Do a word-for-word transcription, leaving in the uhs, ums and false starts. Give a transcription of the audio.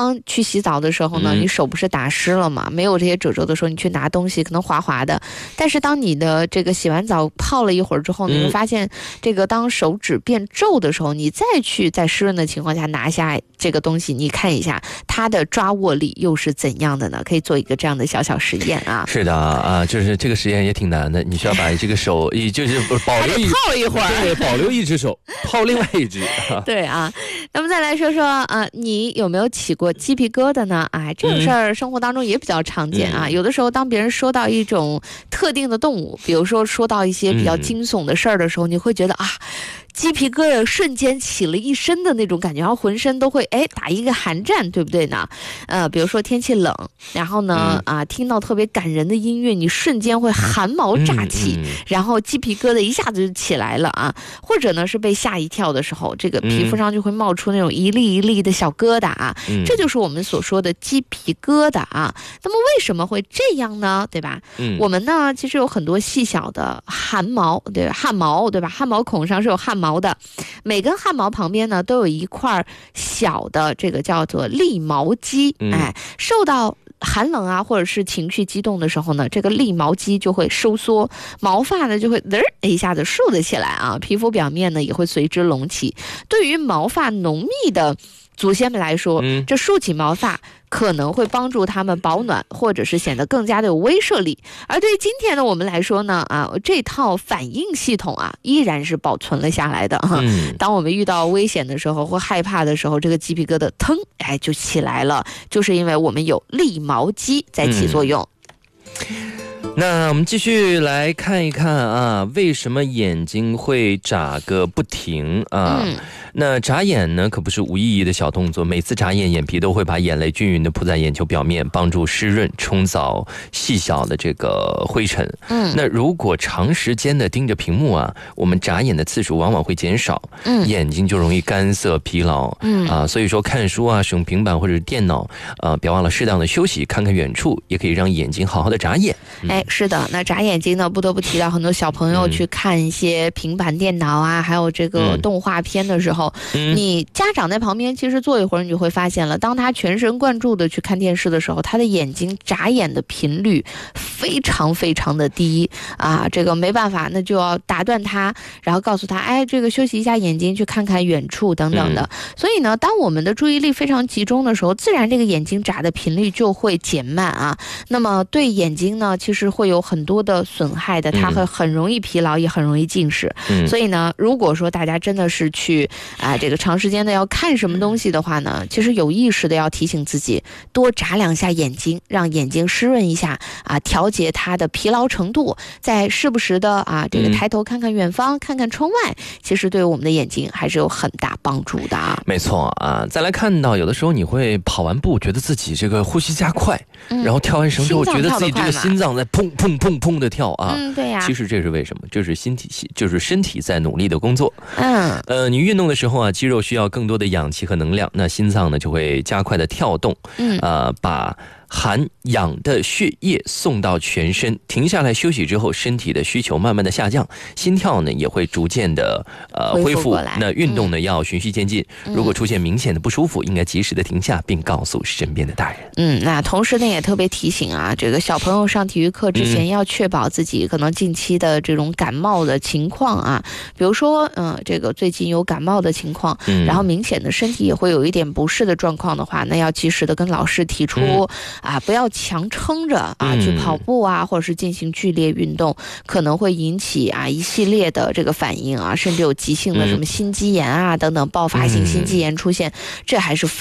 当去洗澡的时候呢， 嗯、 你手不是打湿了吗？没有这些褶皱的时候，你去拿东西可能滑滑的。但是当你的这个洗完澡泡了一会儿之后，你会发现这个当手指变皱的时候，你再去在湿润的情况下拿下这个东西，你看一下它的抓握力又是怎样的呢？可以做一个这样的小小实验啊。 是的啊，就是这个实验也挺难的，你需要把这个手，就是保留一泡一会儿， 对，保留一只手，泡另外一只。 对啊，那么再来说说啊、呃，你有没有起过鸡皮疙瘩呢？哎，这种事儿生活当中也比较常见啊。嗯、有的时候，当别人说到一种特定的动物，比如说说到一些比较惊悚的事儿的时候，嗯、你会觉得啊，鸡皮疙瘩瞬间起了一身的那种感觉，然后浑身都会哎打一个寒战，对不对呢？呃，比如说天气冷，然后呢、嗯、啊，听到特别感人的音乐，你瞬间会汗毛炸起，嗯嗯、然后鸡皮疙瘩一下子就起来了啊。或者呢是被吓一跳的时候，这个皮肤上就会冒出那种一粒一粒的小疙瘩啊，嗯、这就是我们所说的鸡皮疙瘩啊。那么为什么会这样呢？对吧？嗯、我们呢其实有很多细小的汗毛，对汗毛，对吧？汗毛孔上是有汗毛的，每根汗毛旁边呢都有一块小的这个叫做立毛肌，嗯、哎，受到寒冷啊，或者是情绪激动的时候呢，这个立毛肌就会收缩，毛发呢就会嘚一下子竖了起来啊，皮肤表面呢也会随之隆起。对于毛发浓密的祖先们来说，嗯、这竖起毛发可能会帮助他们保暖，或者是显得更加的有威慑力。而对于今天的我们来说呢，啊，这套反应系统啊，依然是保存了下来的。嗯、当我们遇到危险的时候或害怕的时候，这个鸡皮疙瘩腾，哎，就起来了，就是因为我们有立毛肌在起作用。 嗯那我们继续来看一看啊，为什么眼睛会眨个不停啊？嗯、那眨眼呢，可不是无意义的小动作。每次眨眼，眼皮都会把眼泪均匀的铺在眼球表面，帮助湿润，冲扫细小的这个灰尘。嗯，那如果长时间的盯着屏幕啊，我们眨眼的次数往往会减少，嗯，眼睛就容易干涩疲劳。嗯啊，所以说看书啊，使用平板或者是电脑，呃，别忘了适当的休息，看看远处，也可以让眼睛好好的眨眼。嗯、 哎。是的，那眨眼睛呢，不得不提到很多小朋友去看一些平板电脑啊，嗯、还有这个动画片的时候，嗯、你家长在旁边其实坐一会儿，你就会发现了，当他全神贯注的去看电视的时候，他的眼睛眨眼的频率非常非常的低啊，这个没办法，那就要打断他，然后告诉他，哎，这个休息一下眼睛，去看看远处等等的。嗯、所以呢，当我们的注意力非常集中的时候，自然这个眼睛眨的频率就会减慢啊。那么对眼睛呢，其实会有很多的损害的，它会很容易疲劳，也很容易近视。嗯、所以呢，如果说大家真的是去啊、呃、这个长时间的要看什么东西的话呢，其实有意识的要提醒自己多眨两下眼睛，让眼睛湿润一下啊，调节它的疲劳程度，再时不时的啊这个抬头看看远方，嗯、看看窗外，其实对我们的眼睛还是有很大帮助的啊。 没错啊，再来看到有的时候你会跑完步，觉得自己这个呼吸加快，嗯、然后跳完绳之后，觉得自己这个心脏在砰砰砰砰的跳啊。 嗯，对呀。 其实这是为什么？就是身体，就是身体在努力的工作。嗯，呃，你运动的时候啊，肌肉需要更多的氧气和能量，那心脏呢就会加快的跳动。嗯，呃，把含氧的血液送到全身，停下来休息之后，身体的需求慢慢的下降，心跳呢也会逐渐的呃恢复。那运动呢、嗯、要循序渐进，如果出现明显的不舒服，应该及时的停下，并告诉身边的大人。 嗯，那同时呢也特别提醒啊，这个小朋友上体育课之前要确保自己可能近期的这种感冒的情况啊，比如说嗯、呃、这个最近有感冒的情况，嗯、然后明显的身体也会有一点不适的状况的话，那要及时的跟老师提出。嗯啊，不要强撑着啊，去跑步啊，或者是进行剧烈运动，可能会引起啊一系列的这个反应啊，甚至有急性的什么心肌炎啊等等爆发性心肌炎出现，这还是